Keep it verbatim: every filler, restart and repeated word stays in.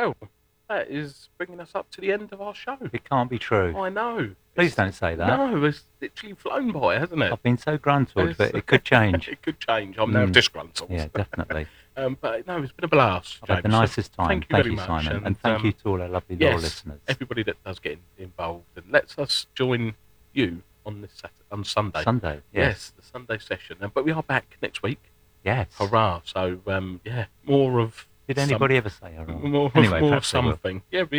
Well, that is bringing us up to the end of our show. It can't be true. I know. Please It's, don't say that. No, it's literally flown by, hasn't it? I've been so gruntled, It's, but it could change. It could change. I'm now Mm. disgruntled. Yeah, definitely. um, but no, it's been a blast, I've James. had the nicest time. Thank you thank very you much. Simon. And, And thank um, you to all our lovely yes, loyal listeners. Everybody that does get in, involved and lets us join you on this Saturday, on Sunday. Sunday, yes. Yes, the Sunday session. Uh, But we are back next week. Yes. Hurrah. So, um, yeah, more of... Did some- anybody ever say hurrah? More, Anyway, more perhaps they will. something. Yeah,